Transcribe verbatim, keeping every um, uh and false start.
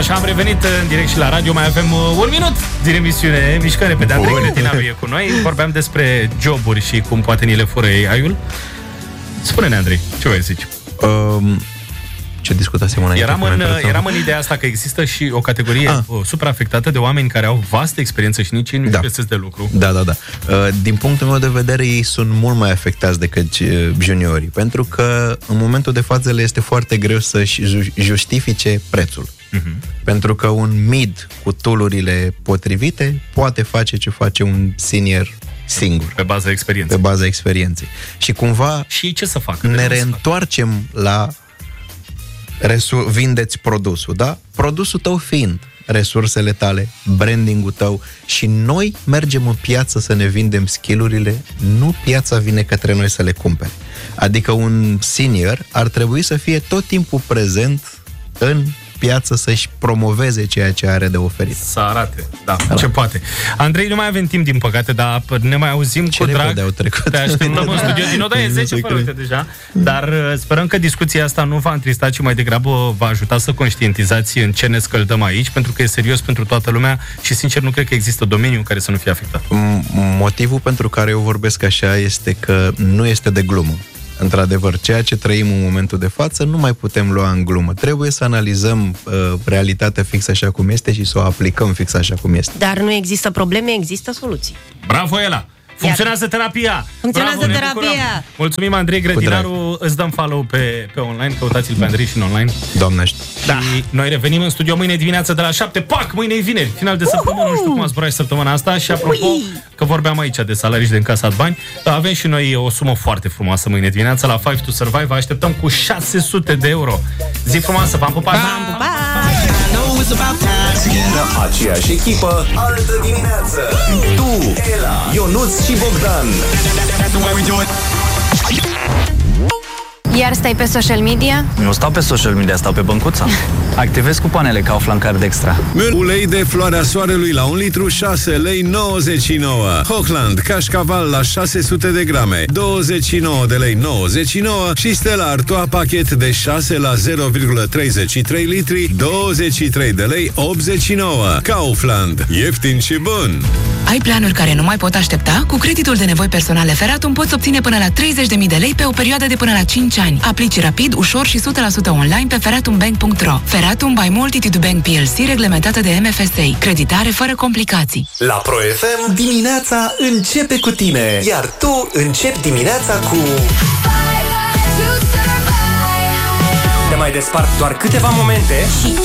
Așa, am revenit în direct și la radio. Mai avem uh, un minut din emisiune. Mișcăm repede. Andrei Grădinaru e cu noi. Vorbeam despre joburi și cum poate ni le fură A I-ul. Spune-ne, Andrei, ce vrei să zici? Um, ce discutasem înainte? Eram în, eram în ideea asta că există și o categorie ah. supraafectată de oameni care au vastă experiență și nici ei nu da. găsesc de lucru. Da, da, da. Uh, din punctul meu de vedere, ei sunt mult mai afectați decât uh, juniorii, pentru că în momentul de față le este foarte greu să-și justifice prețul. Uh-huh. Pentru că un mid cu tool-urile potrivite poate face ce face un senior singur. Pe baza experienței. Pe baza experienței. Și cumva și ce să facă? Ne reîntoarcem la resu- vindeți produsul, da? Produsul tău fiind resursele tale, branding-ul tău și noi mergem în piață să ne vindem skill-urile, nu piața vine către noi să le cumpere. Adică un senior ar trebui să fie tot timpul prezent în piață, să-și promoveze ceea ce are de oferit. Să arate, da, arate. Ce poate. Andrei, nu mai avem timp, din păcate, dar ne mai auzim ce cu drag. Au trecut. Te așteptăm în studio din nou, da, e zece fără, uite, deja. Dar sperăm că discuția asta nu va întrista, ci mai degrabă va ajuta să conștientizați în ce ne scăldăm aici, pentru că e serios pentru toată lumea și, sincer, nu cred că există domeniu în care să nu fie afectat. Motivul pentru care eu vorbesc așa este că nu este de glumă. Într-adevăr, ceea ce trăim în momentul de față nu mai putem lua în glumă. Trebuie să analizăm uh, realitatea fix așa cum este și să o aplicăm fix așa cum este. Dar nu există probleme, există soluții. Bravo, Ela! Funcționează terapia! Funcționează Bravo, terapia! Mulțumim, Andrei Grădinaru. Îți dăm follow pe, pe online. Căutați-l pe Andrei și în online. Doamnești. Da. Și noi revenim în studio mâine dimineață de la șapte. Pac! Mâine e vineri. Final de săptămână. Nu știu cum a zburat și săptămâna asta. Și apropo, că vorbeam aici de salarii și de încasat bani, avem și noi o sumă foarte frumoasă mâine dimineață la Five to Survive. Vă așteptăm cu șase sute de euro. Zi frumoasă! V-am pupat! V-am pupat! Aceeași echipă, altă dimineață. Tu, Ela, Ionuț și Bogdan. Iar stai pe social media? Nu stau pe social media, stau pe băncuța. Activez cupoanele Kaufland Card Extra. Ulei de floarea soarelui la un litru, șase lei nouăzeci și nouă. Hochland cașcaval la șase sute de grame, douăzeci și nouă de lei nouăzeci și nouă. Și Stella Artois pachet de șase la zero virgulă treizeci și trei litri, douăzeci și trei de lei optzeci și nouă. Kaufland, ieftin și bun. Ai planuri care nu mai pot aștepta? Cu creditul de nevoi personale Feratum poți obține până la treizeci de mii de lei pe o perioadă de până la cinci ani. Aplici rapid, ușor și o sută la sută online pe feratumbank punct ro. Feratum by Multitude Bank P L C, reglementată de M F S A. Creditare fără complicații. La Pro F M, dimineața începe cu tine, iar tu începi dimineața cu... Te mai despart doar câteva momente și